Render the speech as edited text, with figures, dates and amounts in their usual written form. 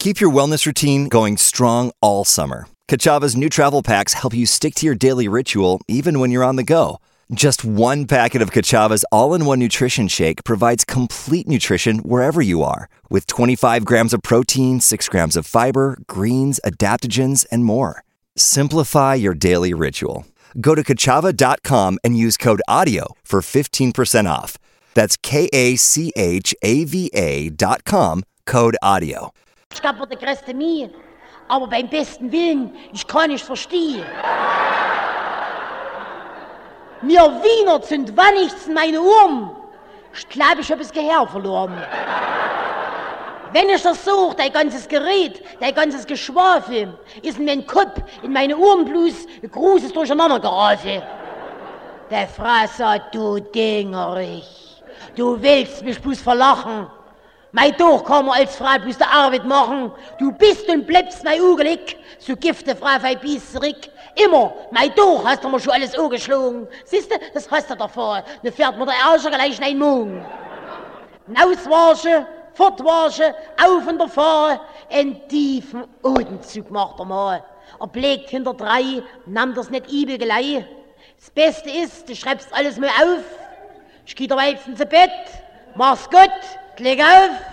Keep your wellness routine going strong all summer. Kachava's new travel packs help you stick to your daily ritual even when you're on the go. Just one packet of Kachava's all-in-one nutrition shake provides complete nutrition wherever you are, with 25 grams of protein, 6 grams of fiber, greens, adaptogens, and more. Simplify your daily ritual. Go to Kachava.com and use code AUDIO for 15% off. That's KACHAVA.com, code AUDIO. Ich hab die größte Mühe, aber beim besten Willen, ich kann nicht verstehen. Mir Wiener sind wannichts in meine Ohren. Ich glaube, ich habe das Gehör verloren. Wenn ich das suche, dein ganzes Gerät, dein ganzes Geschwafel, ist in meinem Kopf, in meine Ohren bloß ein großes Durcheinandergerate. Der Frau sagt, du Dingerich, du willst mich bloß verlachen. Mein Doch kann man als Frau bloß die Arbeit machen. Du bist und bleibst mein Ugelig, so gifte Frau Feibis zurück. Immer, mein Doch hast du mir schon alles angeschlagen. Siehste, das hast du davor. Dann fährt mir der Arsch gleich in den Mund. Auswaschen, fortwaschen, auf und davon. Einen tiefen Atemzug macht er mal. Er blickt hinter 3, nahm das nicht übel gleich. Das Beste ist, du schreibst alles mal auf. Ich geh dir wenigstens ins Bett. Mach's gut, leg auf.